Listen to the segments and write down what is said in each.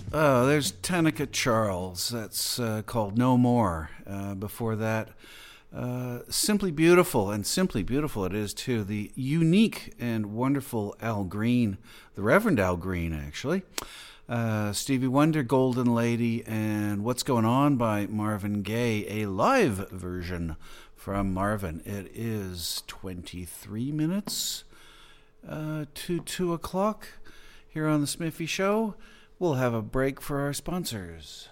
There's Tanika Charles. That's called No More. Before that, Simply Beautiful, and Simply Beautiful it is too. The unique and wonderful Al Green, the Reverend Al Green, actually. Stevie Wonder, Golden Lady, and What's Going On by Marvin Gaye, a live version from Marvin. It is 23 minutes to 2 o'clock here on the Smithy Show. We'll have a break for our sponsors.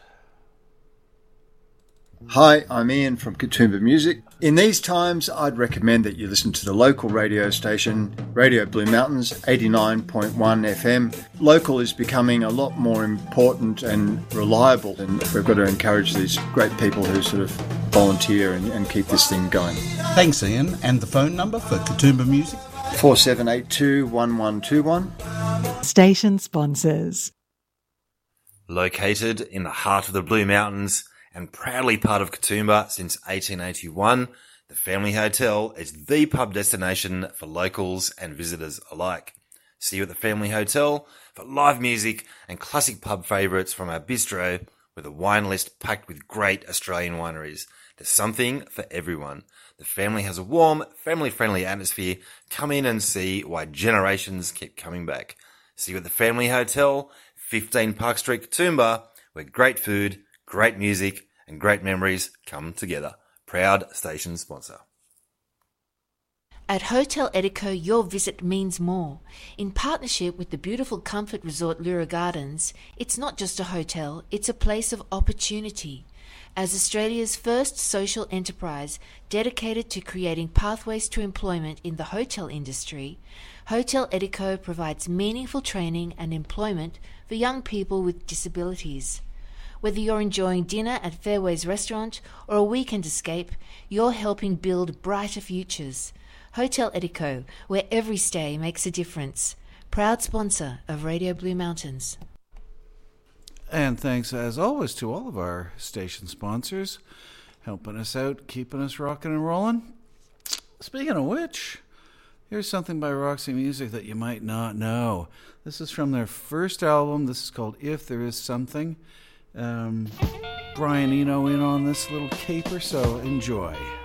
Hi, I'm Ian from Katoomba Music. In these times, I'd recommend that you listen to the local radio station, Radio Blue Mountains, 89.1 FM. Local is becoming a lot more important and reliable, and we've got to encourage these great people who sort of volunteer and keep this thing going. Thanks, Ian. And the phone number for Katoomba Music? 4782-1121. Station sponsors. Located in the heart of the Blue Mountains and proudly part of Katoomba since 1881, the Family Hotel is the pub destination for locals and visitors alike. See you at the Family Hotel for live music and classic pub favourites from our bistro with a wine list packed with great Australian wineries. There's something for everyone. The family has a warm, family-friendly atmosphere. Come in and see why generations keep coming back. See you at the Family Hotel, 15 Park Street, Katoomba, where great food, great music, and great memories come together. Proud station sponsor. At Hotel Edico, your visit means more. In partnership with the beautiful comfort resort Lura Gardens, it's not just a hotel, it's a place of opportunity. As Australia's first social enterprise dedicated to creating pathways to employment in the hotel industry, Hotel Edico provides meaningful training and employment for young people with disabilities. Whether you're enjoying dinner at Fairways Restaurant or a weekend escape, you're helping build brighter futures. Hotel Edico, where every stay makes a difference. Proud sponsor of Radio Blue Mountains. And thanks, as always, to all of our station sponsors, helping us out, keeping us rocking and rolling. Speaking of which, here's something by Roxy Music that you might not know. This is from their first album. This is called If There Is Something. Brian Eno in on this little caper, so enjoy.